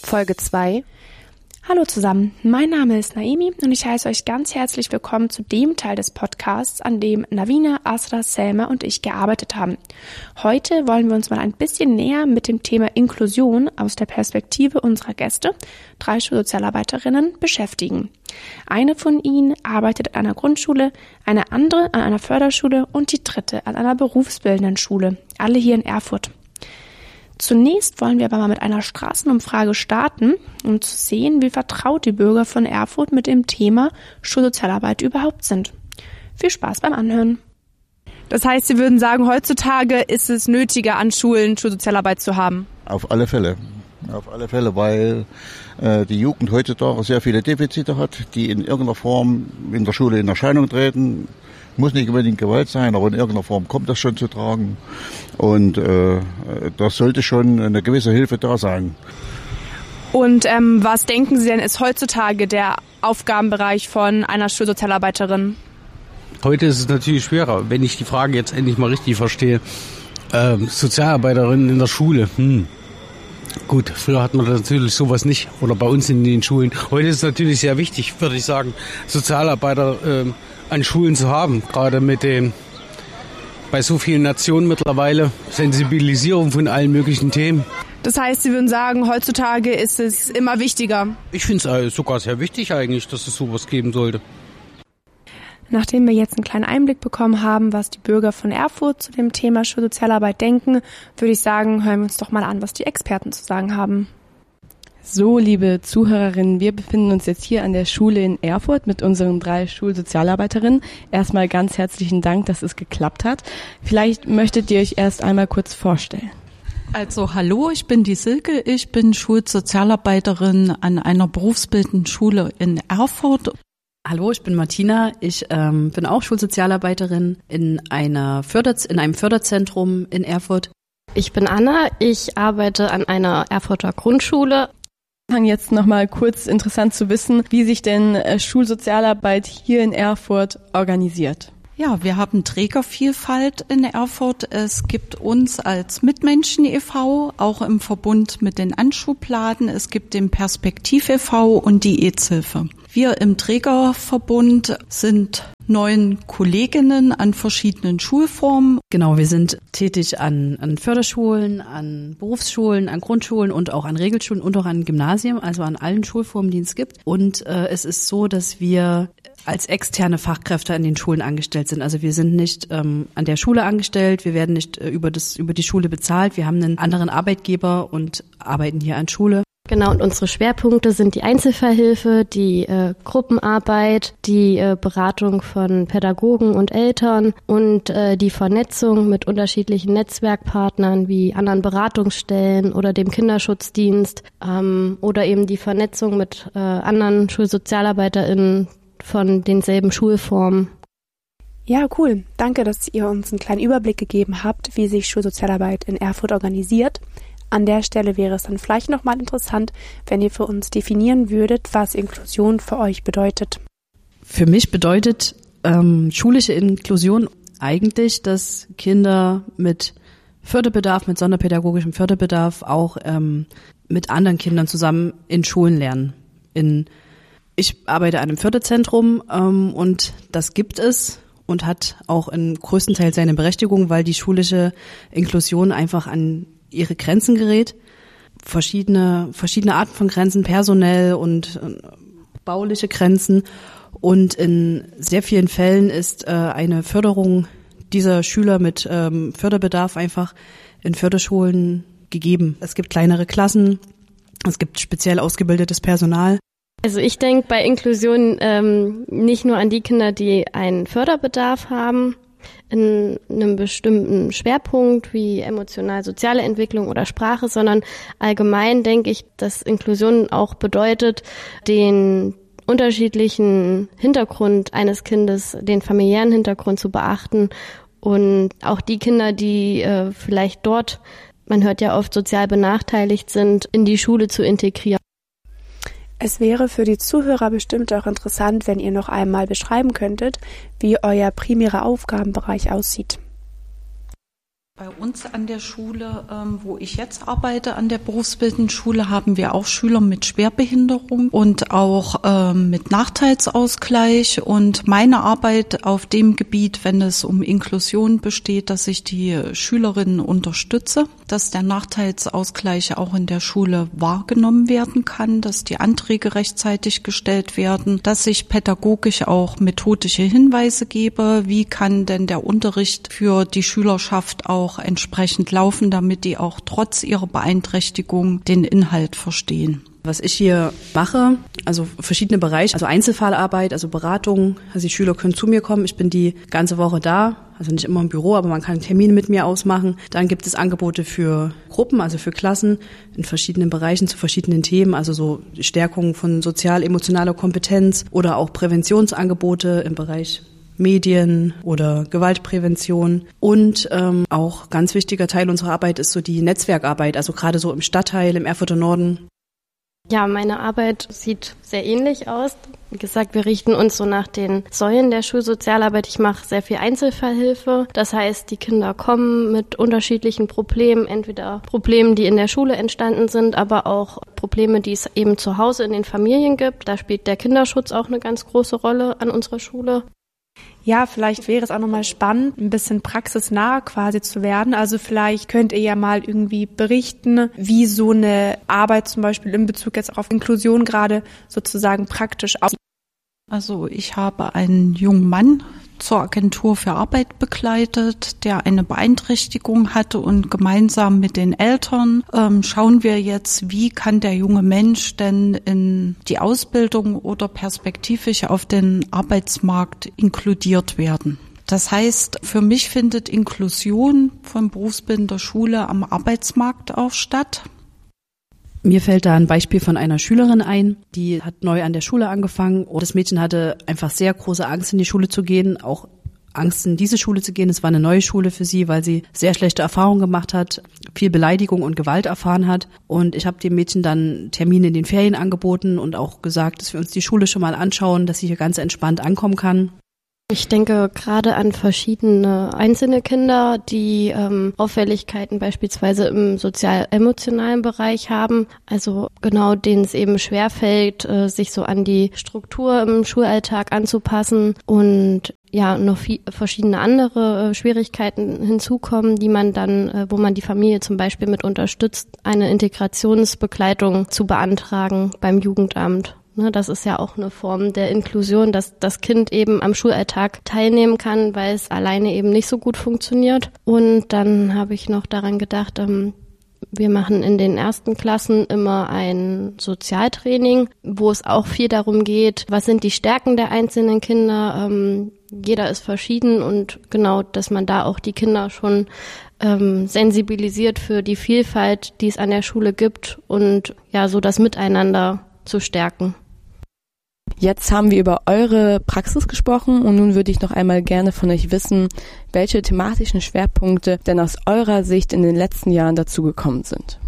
Folge 2. Hallo zusammen, mein Name ist Naimi und ich heiße euch ganz herzlich willkommen zu dem Teil des Podcasts, an dem Navina, Asra, Selma und ich gearbeitet haben. Heute wollen wir uns mal ein bisschen näher mit dem Thema Inklusion aus der Perspektive unserer Gäste, 3 Schulsozialarbeiterinnen, beschäftigen. Eine von ihnen arbeitet an einer Grundschule, eine andere an einer Förderschule und die dritte an einer berufsbildenden Schule, alle hier in Erfurt. Zunächst wollen wir aber mal mit einer Straßenumfrage starten, um zu sehen, wie vertraut die Bürger von Erfurt mit dem Thema Schulsozialarbeit überhaupt sind. Viel Spaß beim Anhören. Das heißt, Sie würden sagen, heutzutage ist es nötiger, an Schulen Schulsozialarbeit zu haben? Auf alle Fälle, weil die Jugend heutzutage sehr viele Defizite hat, die in irgendeiner Form in der Schule in Erscheinung treten. Muss nicht unbedingt Gewalt sein, aber in irgendeiner Form kommt das schon zu tragen. Und da sollte schon eine gewisse Hilfe da sein. Und was denken Sie denn, ist heutzutage der Aufgabenbereich von einer Schulsozialarbeiterin? Heute ist es natürlich schwerer, wenn ich die Frage jetzt endlich mal richtig verstehe. Sozialarbeiterin in der Schule. Gut, früher hat man natürlich sowas nicht. Oder bei uns in den Schulen. Heute ist es natürlich sehr wichtig, würde ich sagen, Sozialarbeiter an Schulen zu haben, gerade bei so vielen Nationen mittlerweile, Sensibilisierung von allen möglichen Themen. Das heißt, Sie würden sagen, heutzutage ist es immer wichtiger? Ich finde es sogar sehr wichtig eigentlich, dass es sowas geben sollte. Nachdem wir jetzt einen kleinen Einblick bekommen haben, was die Bürger von Erfurt zu dem Thema Schulsozialarbeit denken, würde ich sagen, hören wir uns doch mal an, was die Experten zu sagen haben. So, liebe Zuhörerinnen, wir befinden uns jetzt hier an der Schule in Erfurt mit unseren 3 Schulsozialarbeiterinnen. Erstmal ganz herzlichen Dank, dass es geklappt hat. Vielleicht möchtet ihr euch erst einmal kurz vorstellen. Also hallo, ich bin die Silke, ich bin Schulsozialarbeiterin an einer berufsbildenden Schule in Erfurt. Hallo, ich bin Martina, ich bin auch Schulsozialarbeiterin in einem Förderzentrum in Erfurt. Ich bin Anna, ich arbeite an einer Erfurter Grundschule. Jetzt nochmal kurz interessant zu wissen, wie sich denn Schulsozialarbeit hier in Erfurt organisiert. Ja, wir haben Trägervielfalt in Erfurt. Es gibt uns als Mitmenschen e.V., auch im Verbund mit den Anschubladen. Es gibt den Perspektiv e.V. und die EZ-Hilfe. Wir im Trägerverbund sind 9 Kolleginnen an verschiedenen Schulformen. Genau, wir sind tätig an Förderschulen, an Berufsschulen, an Grundschulen und auch an Regelschulen und auch an Gymnasien, also an allen Schulformen, die es gibt. Und es ist so, dass wir als externe Fachkräfte an den Schulen angestellt sind. Also wir sind nicht an der Schule angestellt, wir werden nicht über die Schule bezahlt. Wir haben einen anderen Arbeitgeber und arbeiten hier an Schule. Genau, und unsere Schwerpunkte sind die Einzelfallhilfe, die Gruppenarbeit, die Beratung von Pädagogen und Eltern und die Vernetzung mit unterschiedlichen Netzwerkpartnern wie anderen Beratungsstellen oder dem Kinderschutzdienst oder eben die Vernetzung mit anderen SchulsozialarbeiterInnen von denselben Schulformen. Ja, cool. Danke, dass ihr uns einen kleinen Überblick gegeben habt, wie sich Schulsozialarbeit in Erfurt organisiert. An der Stelle wäre es dann vielleicht nochmal interessant, wenn ihr für uns definieren würdet, was Inklusion für euch bedeutet. Für mich bedeutet schulische Inklusion eigentlich, dass Kinder mit Förderbedarf, mit sonderpädagogischem Förderbedarf auch mit anderen Kindern zusammen in Schulen lernen. Ich arbeite an einem Förderzentrum und das gibt es und hat auch in größten Teil seine Berechtigung, weil die schulische Inklusion einfach an ihre Grenzen gerät. Verschiedene Arten von Grenzen, personell und bauliche Grenzen. Und in sehr vielen Fällen ist eine Förderung dieser Schüler mit Förderbedarf einfach in Förderschulen gegeben. Es gibt kleinere Klassen, es gibt speziell ausgebildetes Personal. Also ich denke bei Inklusion nicht nur an die Kinder, die einen Förderbedarf haben, in einem bestimmten Schwerpunkt wie emotional-soziale Entwicklung oder Sprache, sondern allgemein denke ich, dass Inklusion auch bedeutet, den unterschiedlichen Hintergrund eines Kindes, den familiären Hintergrund zu beachten und auch die Kinder, die vielleicht dort, man hört ja oft, sozial benachteiligt sind, in die Schule zu integrieren. Es wäre für die Zuhörer bestimmt auch interessant, wenn ihr noch einmal beschreiben könntet, wie euer primärer Aufgabenbereich aussieht. Bei uns an der Schule, wo ich jetzt arbeite, an der berufsbildenden Schule, haben wir auch Schüler mit Schwerbehinderung und auch mit Nachteilsausgleich. Und meine Arbeit auf dem Gebiet, wenn es um Inklusion besteht, dass ich die Schülerinnen unterstütze, dass der Nachteilsausgleich auch in der Schule wahrgenommen werden kann, dass die Anträge rechtzeitig gestellt werden, dass ich pädagogisch auch methodische Hinweise gebe, wie kann denn der Unterricht für die Schülerschaft auch entsprechend laufen, damit die auch trotz ihrer Beeinträchtigung den Inhalt verstehen. Was ich hier mache, also verschiedene Bereiche, also Einzelfallarbeit, also Beratung, also die Schüler können zu mir kommen, ich bin die ganze Woche da, also nicht immer im Büro, aber man kann Termine mit mir ausmachen. Dann gibt es Angebote für Gruppen, also für Klassen in verschiedenen Bereichen zu verschiedenen Themen, also so Stärkung von sozial-emotionaler Kompetenz oder auch Präventionsangebote im Bereich Medien oder Gewaltprävention. Und auch ganz wichtiger Teil unserer Arbeit ist so die Netzwerkarbeit, also gerade so im Stadtteil, im Erfurter Norden. Ja, meine Arbeit sieht sehr ähnlich aus. Wie gesagt, wir richten uns so nach den Säulen der Schulsozialarbeit. Ich mache sehr viel Einzelfallhilfe. Das heißt, die Kinder kommen mit unterschiedlichen Problemen, entweder Problemen, die in der Schule entstanden sind, aber auch Probleme, die es eben zu Hause in den Familien gibt. Da spielt der Kinderschutz auch eine ganz große Rolle an unserer Schule. Ja, vielleicht wäre es auch nochmal spannend, ein bisschen praxisnah quasi zu werden. Also vielleicht könnt ihr ja mal irgendwie berichten, wie so eine Arbeit zum Beispiel in Bezug jetzt auch auf Inklusion gerade sozusagen praktisch aussieht. Also ich habe einen jungen Mann zur Agentur für Arbeit begleitet, der eine Beeinträchtigung hatte, und gemeinsam mit den Eltern schauen wir jetzt, wie kann der junge Mensch denn in die Ausbildung oder perspektivisch auf den Arbeitsmarkt inkludiert werden. Das heißt, für mich findet Inklusion von berufsbildender Schule am Arbeitsmarkt auch statt. Mir fällt da ein Beispiel von einer Schülerin ein, die hat neu an der Schule angefangen und das Mädchen hatte einfach sehr große Angst, in die Schule zu gehen, auch Angst, in diese Schule zu gehen. Es war eine neue Schule für sie, weil sie sehr schlechte Erfahrungen gemacht hat, viel Beleidigung und Gewalt erfahren hat. Und ich habe dem Mädchen dann Termine in den Ferien angeboten und auch gesagt, dass wir uns die Schule schon mal anschauen, dass sie hier ganz entspannt ankommen kann. Ich denke gerade an verschiedene einzelne Kinder, die Auffälligkeiten beispielsweise im sozial-emotionalen Bereich haben. Also genau, denen es eben schwerfällt, sich so an die Struktur im Schulalltag anzupassen und ja, noch verschiedene andere Schwierigkeiten hinzukommen, die man dann, wo man die Familie zum Beispiel mit unterstützt, eine Integrationsbegleitung zu beantragen beim Jugendamt. Das ist ja auch eine Form der Inklusion, dass das Kind eben am Schulalltag teilnehmen kann, weil es alleine eben nicht so gut funktioniert. Und dann habe ich noch daran gedacht, wir machen in den ersten Klassen immer ein Sozialtraining, wo es auch viel darum geht, was sind die Stärken der einzelnen Kinder. Jeder ist verschieden und genau, dass man da auch die Kinder schon sensibilisiert für die Vielfalt, die es an der Schule gibt und ja, so das Miteinander zu stärken. Jetzt haben wir über eure Praxis gesprochen und nun würde ich noch einmal gerne von euch wissen, welche thematischen Schwerpunkte denn aus eurer Sicht in den letzten Jahren dazugekommen sind.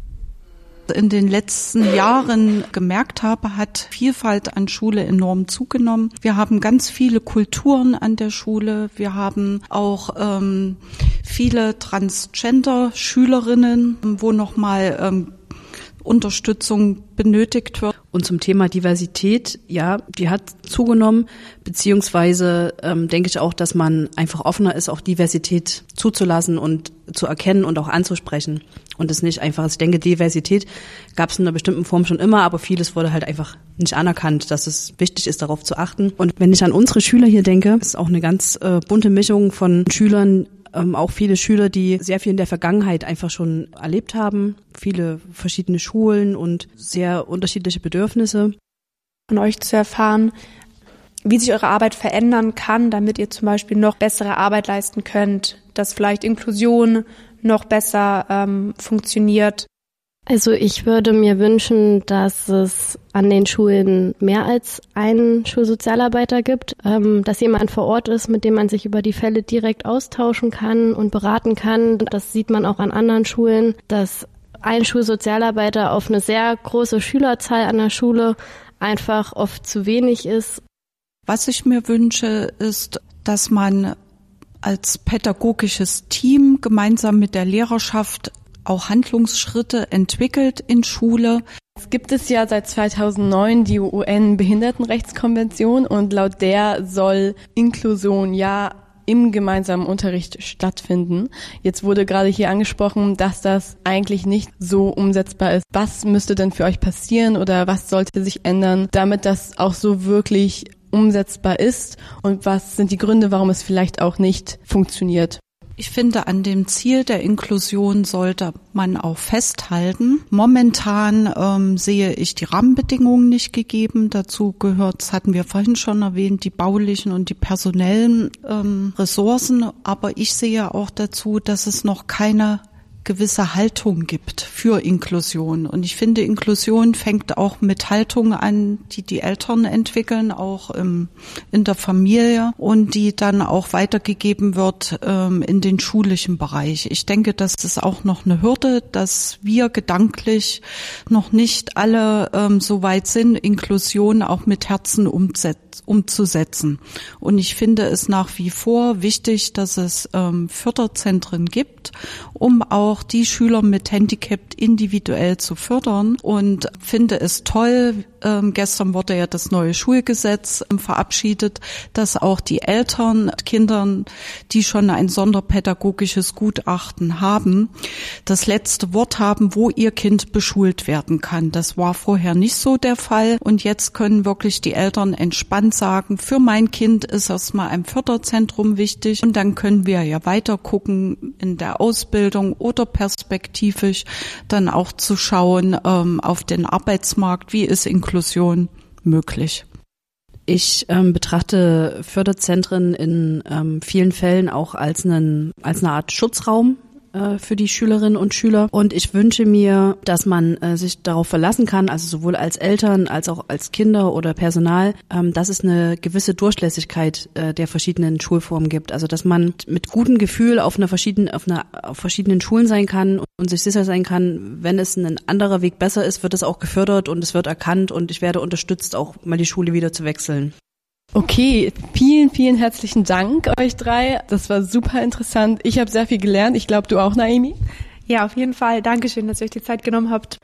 In den letzten Jahren gemerkt habe, hat Vielfalt an Schule enorm zugenommen. Wir haben ganz viele Kulturen an der Schule. Wir haben auch viele Transgender-Schülerinnen, wo nochmal Unterstützung benötigt wird. Und zum Thema Diversität, ja, die hat zugenommen, beziehungsweise denke ich auch, dass man einfach offener ist, auch Diversität zuzulassen und zu erkennen und auch anzusprechen. Und es nicht einfach, ich denke, Diversität gab es in einer bestimmten Form schon immer, aber vieles wurde halt einfach nicht anerkannt, dass es wichtig ist, darauf zu achten. Und wenn ich an unsere Schüler hier denke, ist auch eine ganz bunte Mischung von Schülern, auch viele Schüler, die sehr viel in der Vergangenheit einfach schon erlebt haben, viele verschiedene Schulen und sehr unterschiedliche Bedürfnisse. Von euch zu erfahren, wie sich eure Arbeit verändern kann, damit ihr zum Beispiel noch bessere Arbeit leisten könnt, dass vielleicht Inklusion noch besser funktioniert. Also ich würde mir wünschen, dass es an den Schulen mehr als einen Schulsozialarbeiter gibt, dass jemand vor Ort ist, mit dem man sich über die Fälle direkt austauschen kann und beraten kann. Das sieht man auch an anderen Schulen, dass ein Schulsozialarbeiter auf eine sehr große Schülerzahl an der Schule einfach oft zu wenig ist. Was ich mir wünsche, ist, dass man als pädagogisches Team gemeinsam mit der Lehrerschaft auch Handlungsschritte entwickelt in Schule. Es gibt es ja seit 2009 die UN-Behindertenrechtskonvention und laut der soll Inklusion ja im gemeinsamen Unterricht stattfinden. Jetzt wurde gerade hier angesprochen, dass das eigentlich nicht so umsetzbar ist. Was müsste denn für euch passieren oder was sollte sich ändern, damit das auch so wirklich umsetzbar ist? Und was sind die Gründe, warum es vielleicht auch nicht funktioniert? Ich finde, an dem Ziel der Inklusion sollte man auch festhalten. Momentan sehe ich die Rahmenbedingungen nicht gegeben. Dazu gehört, das hatten wir vorhin schon erwähnt, die baulichen und die personellen Ressourcen. Aber ich sehe auch dazu, dass es noch keine gewisse Haltung gibt für Inklusion. Und ich finde, Inklusion fängt auch mit Haltung an, die die Eltern entwickeln, auch in der Familie und die dann auch weitergegeben wird in den schulischen Bereich. Ich denke, das ist auch noch eine Hürde, dass wir gedanklich noch nicht alle so weit sind, Inklusion auch mit Herzen umzusetzen. Und ich finde es nach wie vor wichtig, dass es Förderzentren gibt, um auch die Schüler mit Handicap individuell zu fördern und finde es toll, gestern wurde ja das neue Schulgesetz verabschiedet, dass auch die Eltern Kindern, die schon ein sonderpädagogisches Gutachten haben, das letzte Wort haben, wo ihr Kind beschult werden kann. Das war vorher nicht so der Fall und jetzt können wirklich die Eltern entspannt sagen, für mein Kind ist erstmal ein Förderzentrum wichtig und dann können wir ja weiter gucken in der Ausbildung oder perspektivisch dann auch zu schauen auf den Arbeitsmarkt, wie ist Inklusion möglich. Ich betrachte Förderzentren in vielen Fällen auch als eine Art Schutzraum für die Schülerinnen und Schüler. Und ich wünsche mir, dass man sich darauf verlassen kann, also sowohl als Eltern als auch als Kinder oder Personal, dass es eine gewisse Durchlässigkeit der verschiedenen Schulformen gibt. Also dass man mit gutem Gefühl auf verschiedenen Schulen sein kann und sich sicher sein kann, wenn es ein anderer Weg besser ist, wird es auch gefördert und es wird erkannt und ich werde unterstützt, auch mal die Schule wieder zu wechseln. Okay, vielen, vielen herzlichen Dank euch drei. Das war super interessant. Ich habe sehr viel gelernt. Ich glaube, du auch, Naomi? Ja, auf jeden Fall. Dankeschön, dass ihr euch die Zeit genommen habt.